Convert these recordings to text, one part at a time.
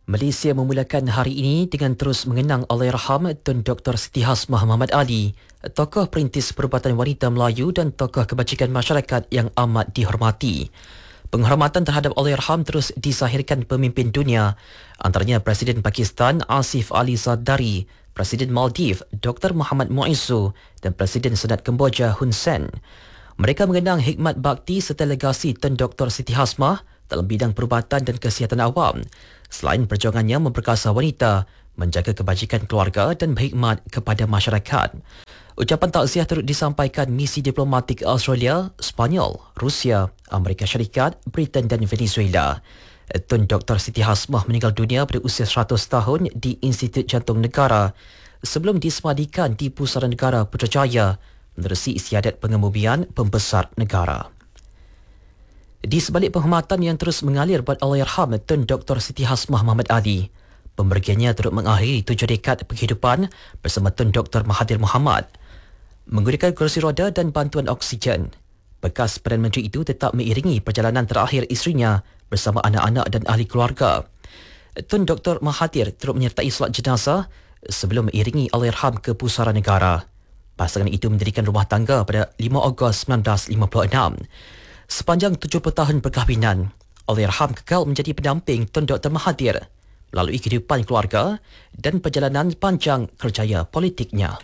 Malaysia memulakan hari ini dengan terus mengenang Allahyarham Tun Dr. Siti Hasmah Muhammad Ali, tokoh perintis Perubatan Wanita Melayu dan tokoh kebajikan masyarakat yang amat dihormati. Penghormatan terhadap Allahyarham terus disahirkan pemimpin dunia, antaranya Presiden Pakistan Asif Ali Zardari, Presiden Maldives Dr. Muhammad Muizzu dan Presiden Senat Kemboja Hun Sen. Mereka mengenang hikmat bakti serta legasi Tun Dr. Siti Hasmah dalam bidang perubatan dan kesihatan awam, selain perjuangannya memperkasa wanita, menjaga kebajikan keluarga dan berkhidmat kepada masyarakat. Ucapan takziah turut disampaikan misi diplomatik Australia, Sepanyol, Rusia, Amerika Syarikat, Britain dan Venezuela. Tun Dr. Siti Hasmah meninggal dunia pada usia 100 tahun di Institut Jantung Negara sebelum disemadikan di Pusara Negara Putrajaya menerusi istiadat pengemudian pembesar negara. Di sebalik penghormatan yang terus mengalir buat Allahyarham Tun Dr. Siti Hasmah Muhammad Ali, pembergiannya turut mengakhiri 7 dekad penghidupan bersama Tun Dr. Mahathir Mohamad. Menggunakan kerusi roda dan bantuan oksigen, bekas Perdana Menteri itu tetap mengiringi perjalanan terakhir isterinya bersama anak-anak dan ahli keluarga. Tun Dr. Mahathir turut menyertai solat jenazah sebelum mengiringi Allahyarham ke Pusara Negara. Pasangan itu mendirikan rumah tangga pada 5 Ogos 1956. Sepanjang 70 tahun perkahwinan, Allahyarham kekal menjadi pendamping Tun Dr. Mahathir melalui kehidupan keluarga dan perjalanan panjang kerjaya politiknya.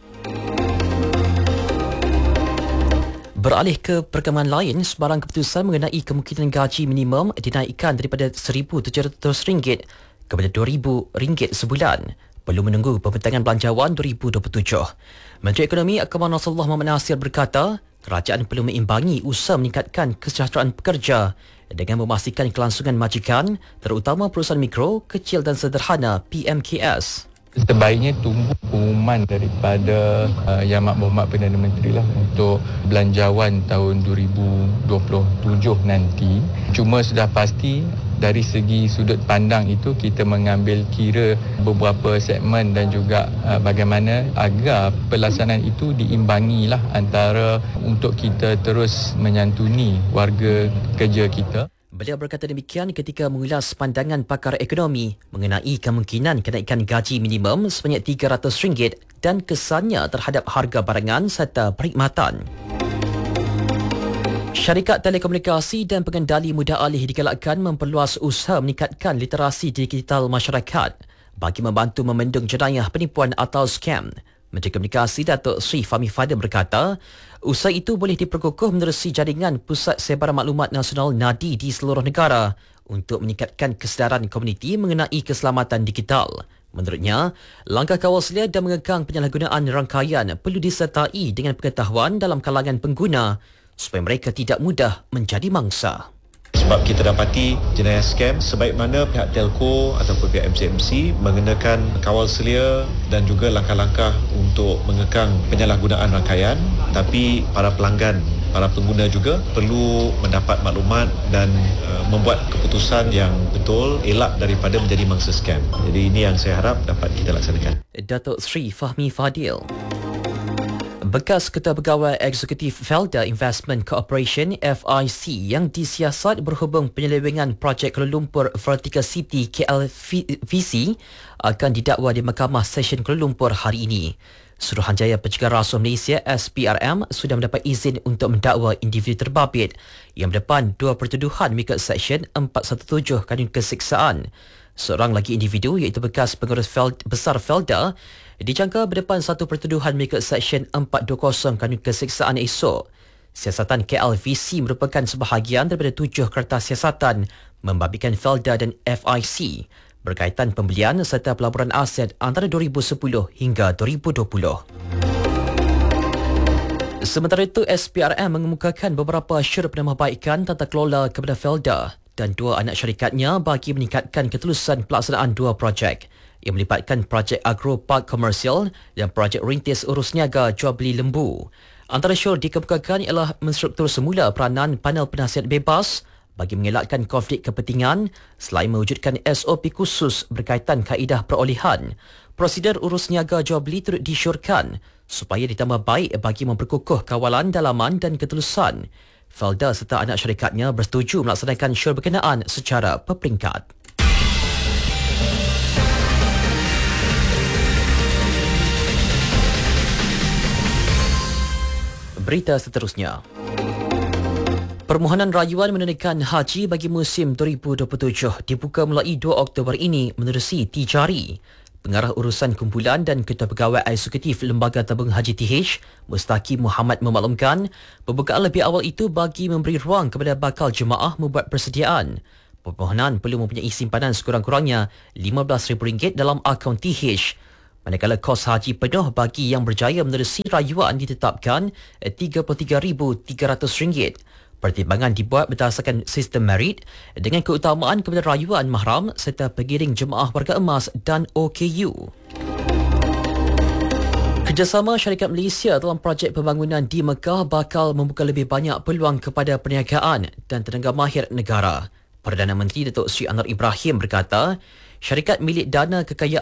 Beralih ke perkembangan lain, sebarang keputusan mengenai kemungkinan gaji minimum dinaikkan daripada RM1,700 kepada RM2,000 sebulan perlu menunggu pembentangan belanjawan 2027. Menteri Ekonomi Akmal Nasrullah Muhammad Nasir berkata, kerajaan perlu meimbangi usaha meningkatkan kesejahteraan pekerja dengan memastikan kelangsungan majikan, terutama perusahaan mikro, kecil dan sederhana (PMKS). Sebaiknya tunggu pengumuman daripada Yang Amat Berhormat Perdana Menteri lah untuk belanjawan tahun 2027 nanti. Cuma sudah pasti dari segi sudut pandang itu kita mengambil kira beberapa segmen dan juga bagaimana agar pelaksanaan itu diimbangilah antara untuk kita terus menyantuni warga kerja kita. Beliau berkata demikian ketika mengulas pandangan pakar ekonomi mengenai kemungkinan kenaikan gaji minimum sebanyak RM300 dan kesannya terhadap harga barangan serta perkhidmatan. Syarikat Telekomunikasi dan Pengendali Mudah Alih digalakkan memperluas usaha meningkatkan literasi digital masyarakat bagi membantu membendung jenayah penipuan atau skam. Menteri Komunikasi Datuk Sri Fahmi Fadil berkata, usaha itu boleh diperkukuh menerusi jaringan Pusat Sebaran Maklumat Nasional NADI di seluruh negara untuk meningkatkan kesedaran komuniti mengenai keselamatan digital. Menurutnya, langkah kawal selia dan mengekang penyalahgunaan rangkaian perlu disertai dengan pengetahuan dalam kalangan pengguna supaya mereka tidak mudah menjadi mangsa. Sebab kita dapati jenayah scam, sebaik mana pihak telco ataupun pihak MCMC mengenakan kawal selia dan juga langkah-langkah untuk mengekang penyalahgunaan rangkaian, tapi para pelanggan, para pengguna juga perlu mendapat maklumat dan membuat keputusan yang betul, elak daripada menjadi mangsa scam. Jadi ini yang saya harap dapat kita laksanakan. Datuk Sri Fahmi Fadil. Bekas Ketua Pegawai Eksekutif Felda Investment Corporation FIC yang disiasat berhubung penyelewengan projek Kuala Lumpur Vertical City KLVC akan didakwa di Mahkamah Session Kuala Lumpur hari ini. Suruhanjaya Pencegahan Rasuah Malaysia SPRM sudah mendapat izin untuk mendakwa individu terbabit yang berdepan 2 pertuduhan mengikut Seksyen 417 Kanun Keseksaan. Seorang lagi individu iaitu bekas pengurus besar Felda dijangka berdepan 1 pertuduhan mengikut Seksyen 420 Kanun Keseksaan esok. Siasatan KLVC merupakan sebahagian daripada 7 kertas siasatan membabitkan Felda dan FIC berkaitan pembelian serta pelaburan aset antara 2010 hingga 2020. Sementara itu, SPRM mengemukakan beberapa syarat penambahbaikan tata kelola kepada Felda dan 2 anak syarikatnya bagi meningkatkan ketulusan pelaksanaan 2 projek yang melibatkan projek Agro Park Komersial dan projek Rintis Urus Niaga Jual Beli Lembu. Antara syarat dikemukakan ialah menstruktur semula peranan panel penasihat bebas bagi mengelakkan konflik kepentingan selain mewujudkan SOP khusus berkaitan kaedah perolehan. Prosedur urus niaga jual beli turut disyorkan supaya ditambah baik bagi memperkukuh kawalan dalaman dan ketulusan. Felda serta anak syarikatnya bersetuju melaksanakan syarat berkenaan secara berperingkat. Berita seterusnya. Permohonan rayuan menunaikan haji bagi musim 2027 dibuka mulai 2 Oktober ini menerusi Tijari. Pengarah urusan kumpulan dan Ketua Pegawai Eksekutif Lembaga Tabung Haji TH, Mustaqim Muhammad memaklumkan, pembukaan lebih awal itu bagi memberi ruang kepada bakal jemaah membuat persediaan. Permohonan perlu mempunyai simpanan sekurang-kurangnya RM15,000 dalam akaun TH. Manakala kos haji penuh bagi yang berjaya menerusi rayuan ditetapkan RM33,300. Pertimbangan dibuat berdasarkan sistem merit dengan keutamaan kepada rayuan mahram serta pengiring jemaah warga emas dan OKU. Kerjasama syarikat Malaysia dalam projek pembangunan di Mekah bakal membuka lebih banyak peluang kepada perniagaan dan tenaga mahir negara. Perdana Menteri Datuk Seri Anwar Ibrahim berkata, syarikat milik Dana Kekayaan